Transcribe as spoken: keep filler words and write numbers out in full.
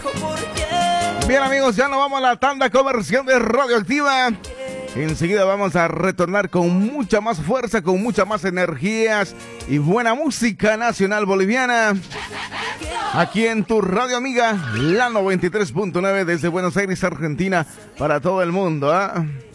Bien, amigos, ya nos vamos a la tanda comercial de Radioactiva. Enseguida vamos a retornar con mucha más fuerza, con mucha más energías y buena música nacional boliviana. Aquí en tu radio amiga, la noventa y tres punto nueve desde Buenos Aires, Argentina, para todo el mundo, ¿eh?